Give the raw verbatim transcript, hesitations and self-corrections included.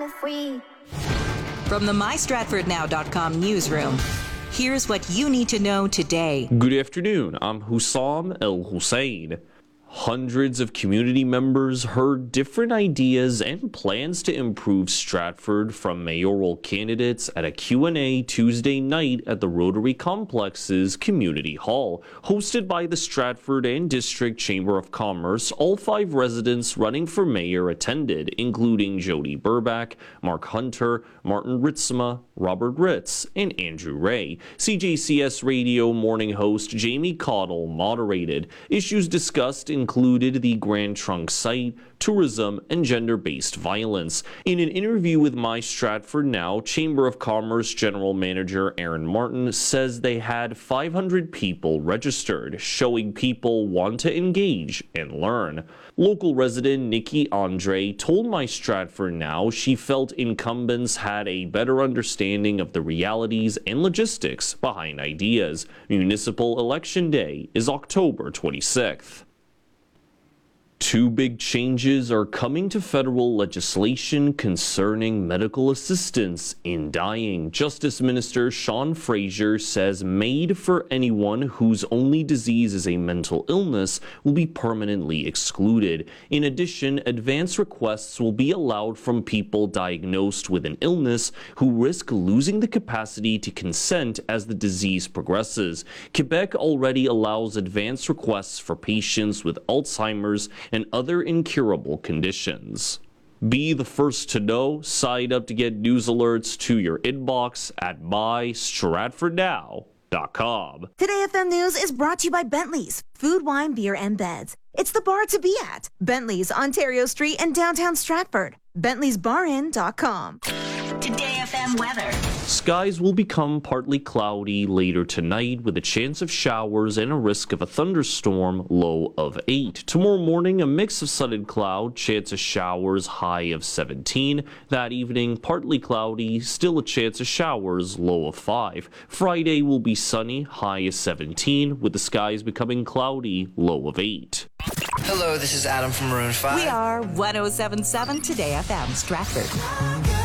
Free. From the my stratford now dot com newsroom, here's what you need to know today. Good afternoon. I'm Hussam El Hussein. Hundreds of community members heard different ideas and plans to improve Stratford from mayoral candidates at a Q and A Tuesday night at the Rotary Complex's Community Hall. Hosted by the Stratford and District Chamber of Commerce, all five residents running for mayor attended, including Jody Burback, Mark Hunter, Martin Ritzma, Robert Ritz, and Andrew Ray. C J C S Radio morning host Jamie Caudle moderated. Issues discussed included the Grand Trunk site, tourism, and gender-based violence. In an interview with My Stratford Now, Chamber of Commerce General Manager Aaron Martin says they had five hundred people registered, showing people want to engage and learn. Local resident Nikki Andre told My Stratford Now she felt incumbents had a better understanding of the realities and logistics behind ideas. Municipal Election Day is October twenty-sixth. Two big changes are coming to federal legislation concerning medical assistance in dying. Justice Minister Sean Fraser says MAID for anyone whose only disease is a mental illness will be permanently excluded. In addition, advance requests will be allowed from people diagnosed with an illness who risk losing the capacity to consent as the disease progresses. Quebec already allows advance requests for patients with Alzheimer's and other incurable conditions. Be the first to know. Sign up to get news alerts to your inbox at my stratford now dot com. Today F M News is brought to you by Bentley's Food, Wine, Beer, and Beds. It's the bar to be at. Bentley's, Ontario Street in downtown Stratford. Bentley's Bar Inn dot com. Today F M weather. Skies will become partly cloudy later tonight with a chance of showers and a risk of a thunderstorm, low of eight. Tomorrow morning, a mix of sun and cloud, chance of showers, high of seventeen. That evening, partly cloudy, still a chance of showers, low of five. Friday will be sunny, high of seventeen, with the skies becoming cloudy, low of eight. Hello, this is Adam from Maroon five. We are one oh seven point seven Today F M Stratford.